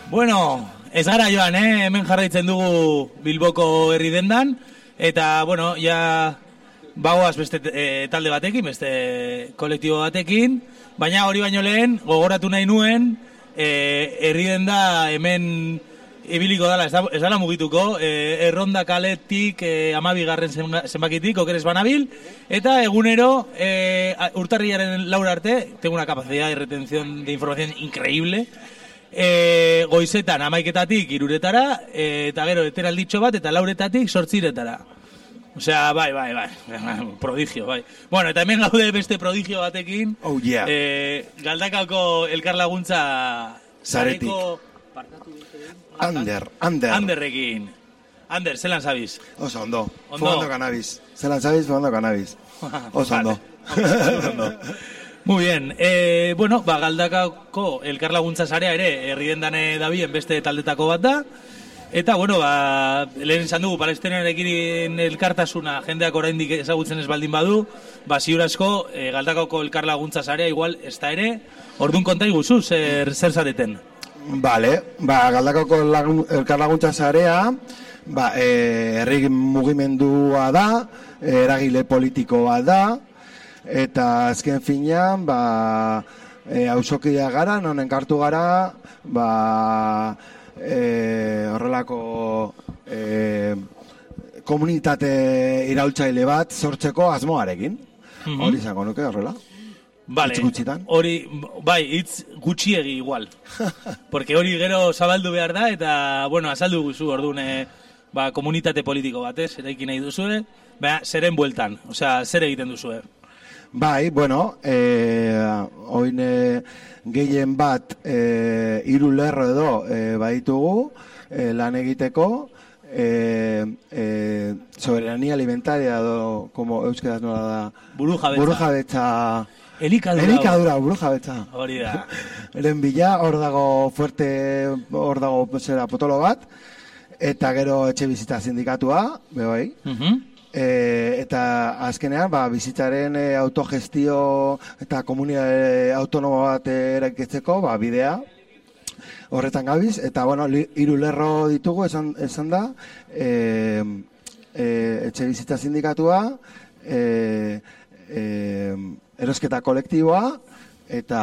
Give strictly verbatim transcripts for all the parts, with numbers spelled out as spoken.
Bueno, ez gara joan, eh? Hemen jarraitzen dugu Bilboko herri dendan, eta, bueno, ja bagoaz beste e, talde batekin, beste kolektibo batekin, baina hori baino lehen, gogoratu nahi nuen, e, herri denda hemen ibiliko dala, ez, da, ez dala mugituko, e, erronda kaletik, e, amabigarren zenbakitik, okeres banabil, eta egunero, e, urtarriaren laura arte, tengo una capacidad de retención de información increíble, e, goizetan amaiketatik iruretara, e, eta gero eteralditxo bat, eta lauretatik sortziretara. Osea, bai, bai, bai, prodigio, bai. Bueno, eta hemen gaude beste prodigio batekin, oh, yeah. e, Galdakako elkarlaguntza Zaretik. Ander, Ander. Anderrekin. Ander, zelan zabiz? Oso ondo. Ondo. Fumando cannabis. Zelan zabiz, fumando cannabis. Oso ondo. Ondo. Muy bien. Eh, bueno, ba, Galdakako elkarlaguntza sarea ere, herri dendane dabien beste taldetako bat da. Eta, bueno, ba, lehen izan dugu, palestinearekin elkartasuna jendeak oraindik ezagutzen ez baldin badu, ba, ziur asko, e, Galdakako elkarlaguntza sarea igual ez da ere, orduan konta iguzu, zer, zer zareten? Vale, ba, Galdakako elkarlaguntza sarea, ba, e, herri mugimendua da, eragile politikoa da, eta azken finean, ba, e, auzokideak gara, non enkartu gara, ba, e, horrelako e, komunitate iraultzaile bat sortzeko asmoarekin. Mm-hmm. Hori izango nuke horrela. Vale, hori, bai, hitz gutxiegi igual. Porque hori gero zabaldu behar da, eta, bueno, azaldu guzu, orduan, e, ba, komunitate politiko batez, eraiki nahi duzue, ba, zeren bueltan, osea, zer egiten duzue. Bai, bueno, e, oin e, gehien bat e, hiru lerro edo e, baditugu e, lan egiteko, e, e, soberania alimentaria edo, como euskaraz nola da, burujabetza. Burujabetza. Elikadura. Elikadura, burujabetza. Hori da. Eren bila, hor dago fuerte, hor dago zera potolo bat, eta gero etxe bizitza sindikatua, bebai. Uh-huh. E, eta azkenean, ba, bizitzaren e, autogestio eta komunitate autonomo bat eraikitzeko, ba, bidea horretan gabiz, eta, bueno, hiru lerro ditugu, esan, esan da, e, e, etxe bizitza sindikatua, e, e, erosketa kolektiboa eta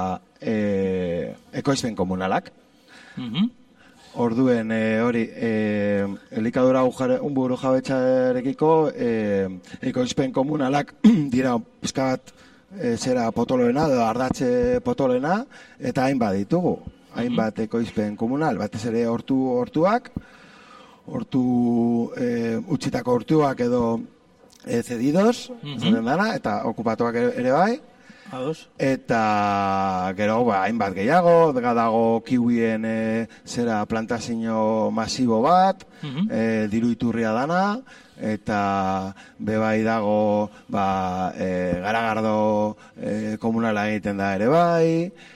e, ekoizpen komunalak. Mm-hmm. Orduen e, hori e, elikadura unburu jabetxarekiko e, ekoizpen komunalak dira pizka bat e, zera potoloena, edo ardatxe potolena, eta hainbat ditugu. Hainbat ekoizpen komunal, batez ere hortu hortuak, hortu e, utzitako hortuak edo E, cedidos, mm-hmm. dana, eta okupatuak ere, ere bai. Ados. Eta gero, ba, hainbat gehiago, dago kiwien e, zera plantazio masibo bat, mm-hmm. e, diru iturria dana, eta bebai dago ba, e, garagardo e, komunala egiten da ere bai.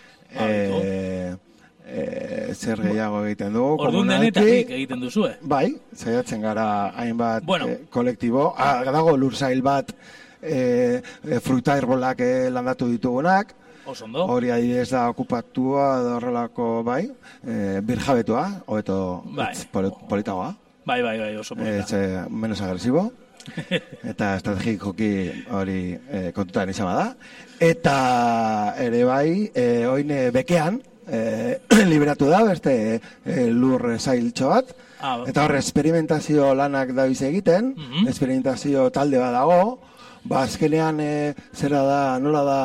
E, E, zer gehiago egiten dugu. Orduan denetatik egiten duzue. Bai, saiatzen gara hainbat bueno. e, kolektibo. Ah, dago lursail bat e, e, fruta herbolak e, landatu ditugunak. Osondo. Hori adibidez da okupatua da horrelako, bai, e, birjabetua, hobeto bai. politagoa. Bai, bai, bai, oso polita. E, menos agresibo. Eta estrategikoki hori e, kontutan izan da. Eta ere bai, e, oin bekean, E, liberatu da, beste e, lur zailtxo bat, ah, eta hor, esperimentazio lanak dabiz egiten, mm-hmm. esperimentazio talde bat dago, ba, azkenean e, zera da, nola da,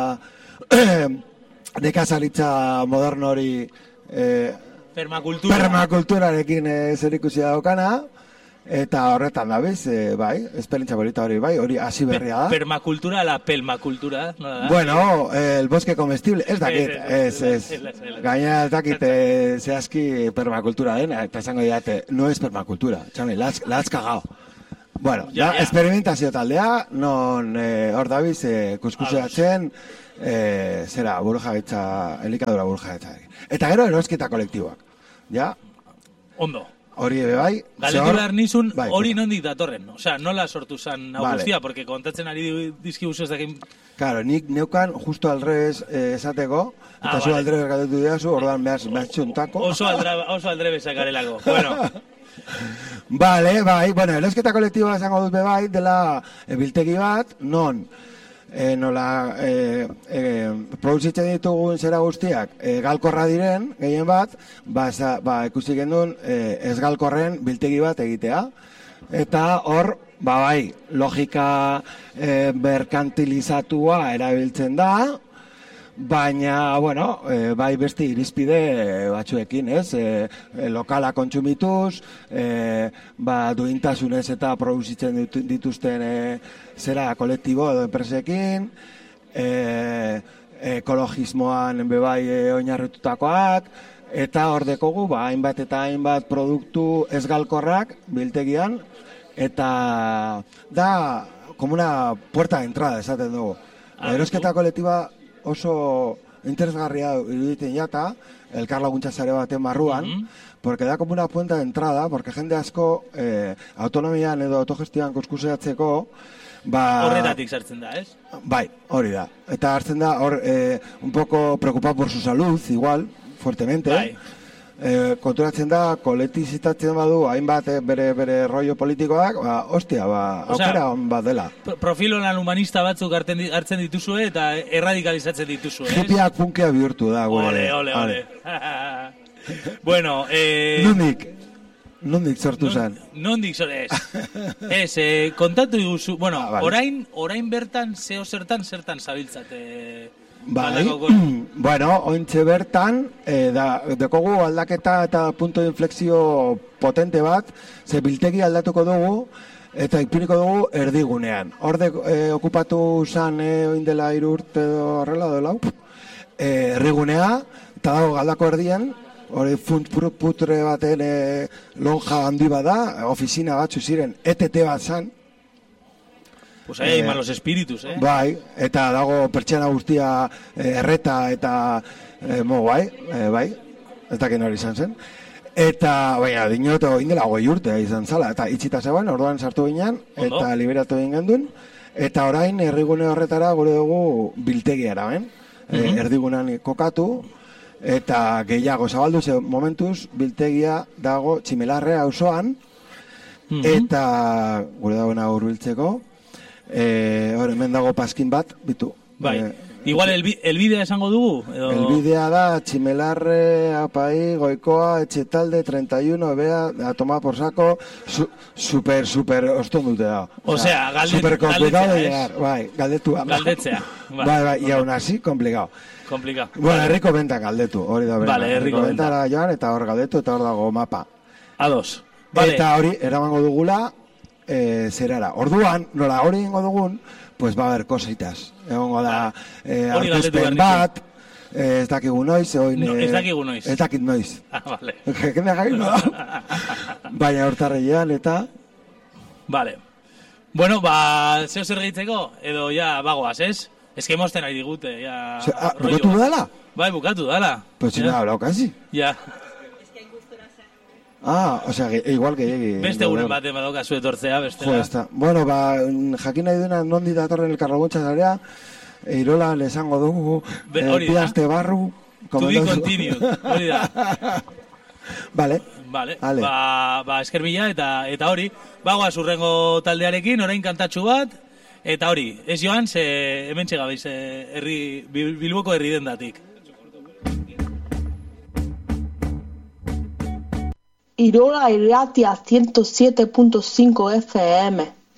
nekazaritza moderno hori e, permakultura. permakulturarekin e, zer ikusi daukana, eta horretan dabiz, e, bai, esperientzia polita hori, bai, hori hasi berria da. Permakultura, la pelmakultura, no da? Bueno, el bosque comestible, ez dakit, ez, ez, gaina ez dakit zehazki permakultura den, eta esango diate, no es permakultura, txame, la has cagao. Bueno, ja, ja. Experimentazio taldea, non eh, hor dabiz, eh, kuskuseatzen, eh, zera, burujabetza, elikadura burujabetza. Eta gero erosketa kolektiboak, ja? Ondo. hori ebe bai. Galdetu behar nizun, hori nondik datorren. Osea, nola sortu zan hau guztia, porque kontatzen ari dizkibuzu ez dakin... Claro, nik neukan justo al revés esateko, eta zu al revés galdetu diazu, ordan behar txuntako. Oso al revés sakarelako. Bueno... Vale, bai, bueno, erosketa kolektiboa esango dut be bai, dela biltegi bat, non... E, nola e, e, produzitzen ditugun zera guztiak e, galkorra diren, gehien bat, ba, za, ba ikusi gendun e, ez galkorren biltegi bat egitea. Eta hor, ba bai, logika e, merkantilizatua erabiltzen da, baina, bueno, e, bai beste irizpide batzuekin, ez? E, e, lokala kontsumituz, e, ba, duintasunez eta produzitzen dituzten e, zera kolektibo edo enpresekin, e, ekologismoan bebai e, oinarritutakoak, eta hor dekogu, ba, hainbat eta hainbat produktu ez galkorrak biltegian, eta da, como una puerta de entrada, esaten dugu. Erosketa kolektiba oso interesgarria iruditen jata, elkarlaguntza sare baten barruan, mm-hmm. porque da como una puerta de entrada, porque jende asko eh, autonomian edo autogestioan kuskuseatzeko, ba... Horretatik sartzen da, ez? Bai, hori da. Eta hartzen da, hor, eh, un poco preocupado por su salud, igual, fuertemente. Bai. Eh, konturatzen da, kolektizitatzen badu, hainbat eh, bere, bere rollo politikoak, ba, ostia, ba, aukera on bat dela. Profilonan humanista batzuk hartzen dituzue eta erradikalizatzen dituzue, ez? Hipiak punkia bihurtu da, gure. Ole, ole, ole. Bueno, eh... Nondik, nondik sortu zen? Nondik sortu, ez. Ez, eh, kontatu iguzu, bueno, ah, vale. orain, orain bertan, zeo zertan, zertan zabiltzate... Bai, bueno, ointxe bertan, eh, da, dekogu aldaketa eta punto de inflexio potente bat, ze biltegi aldatuko dugu, eta ipiniko dugu erdigunean. Horde eh, okupatu zan eh, oindela irurte edo horrela edo lau, eh, erdigunea, eta dago galdako erdian, hori funt putre baten eh, lonja handi bada, ofizina batzu ziren, E T T bat zan, pues ahí hay eh, malos espíritus, eh? Bai, eta dago pertsona guztia eh, erreta eta eh, mo, bai, eh, bai, ez dakin hori izan zen. Eta, baina, dinot, indela goi urte izan zala, eta itxita zegoen, orduan sartu ginen, eta liberatu egin gendun, eta orain erdigune horretara gure dugu biltegiara, ben? Mm-hmm. eh, erdigunan kokatu, eta gehiago zabaldu ze momentuz biltegia dago Tximelarre auzoan, mm-hmm. eta gure dagoena hurbiltzeko, Eh, hor, hemen dago paskin bat, bitu. Bai. Eh, Igual el, el bidea esango dugu? Edo... El bidea da, Tximelarre, Apai, Goikoa, Etxetalde, treinta y uno, bea, a tomar por saco, su, super, super, oston dute da. O sea, galdet, super complicado de llegar, bai, galdetu. Galdetzea. Bai, bai, bai, y aún así, complicado. Complicado. Bueno, herriko bentak galdetu, hori da bera. Vale, herriko bentara joan, eta hor galdetu, eta hor dago mapa. Ados. Vale. Eta hori, eramango dugula, Eh, zerara. Orduan, nola hori ingo dugun, pues va a haber cositas. Egongo da eh, artezpen bat, eh, ez dakigu noiz, oin... No, ez dakigu noiz. Ez dakit noiz. Ah, vale. Jekene jai, no? Baina hortarreian, eta... Vale. Bueno, ba, zeo zer gehitzeko, edo ja bagoaz, ez? Ez que mosten ari digute, ja... Se, ah, bukatu dala? Bai, bukatu dala. Pues si no ha hablado casi. Ja. Ah, o sea, igual que llegue... Beste guren bat emadoka zuetortzea, bestela. Jo, esta. Bueno, ba, jakin nahi duena nondi datorren elkarlaguntza zarea, Irola lesango dugu, eh, piazte barru... To be continued, hori da. Vale. Vale, Ale. ba, ba eskerbila eta eta hori, bagoa zurrengo taldearekin, orain kantatxu bat, eta hori, ez joan, ze hemen txegabeiz, herri, Bilboko herri dendatik. Irola Irratia ciento siete punto cinco F M.